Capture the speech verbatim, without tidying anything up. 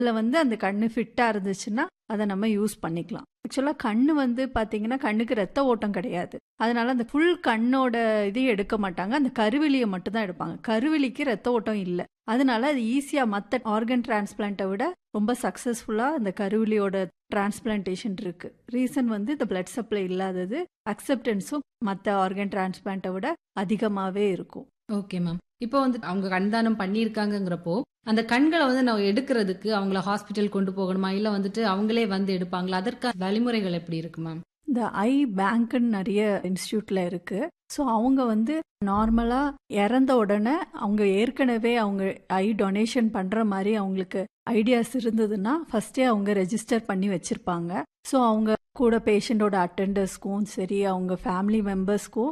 அதில் வந்து அந்த கண்ணு ஃபிட்டாக இருந்துச்சுன்னா அதை நம்ம யூஸ் பண்ணிக்கலாம். ஆக்சுவலாக கண்ணு வந்து பார்த்தீங்கன்னா கண்ணுக்கு ரத்த ஓட்டம் கிடையாது. அதனால அந்த ஃபுல் கண்ணோட இதையும் எடுக்க மாட்டாங்க. அந்த கருவிலியை மட்டும் தான் எடுப்பாங்க. கருவிலிக்கு ரத்த ஓட்டம் இல்லை. அதனால அது ஈஸியாக மற்ற ஆர்கன் டிரான்ஸ்பிளான்ட்டை விட ரொம்ப சக்ஸஸ்ஃபுல்லாக அந்த கருவிலியோட டிரான்ஸ்பிளான்டேஷன் இருக்கு. ரீசன் வந்து இந்த பிளட் சப்ளை இல்லாதது. அக்செப்டன்ஸும் மற்ற ஆர்கன் டிரான்ஸ்பிளான்ட்டை விட அதிகமாகவே இருக்கும். Okay ma'am. இப்போ வந்து அவங்க கண்தானம் பண்ணியிருக்காங்கங்கிறப்போ அந்த கண்களை வந்து நம்ம எடுக்கிறதுக்கு அவங்கள ஹாஸ்பிட்டல் கொண்டு போகணுமா, இல்ல வந்துட்டு அவங்களே வந்து எடுப்பாங்களா? அதற்கான வழிமுறைகள் எப்படி இருக்கு மேம்? இந்த ஐ பேங்க்னு நிறைய இன்ஸ்டியூட்ல இருக்கு. ஸோ அவங்க வந்து நார்மலா இறந்த உடனே அவங்க ஏற்கனவே அவங்க ஐ டொனேஷன் பண்ற மாதிரி அவங்களுக்கு ஐடியாஸ் இருந்ததுன்னா ஃபர்ஸ்டே அவங்க ரெஜிஸ்டர் பண்ணி வச்சிருப்பாங்க. ஸோ அவங்க கூட பேஷண்டோட அட்டெண்டர்ஸ்க்கும் சரி அவங்க ஃபேமிலி மெம்பர்ஸ்க்கும்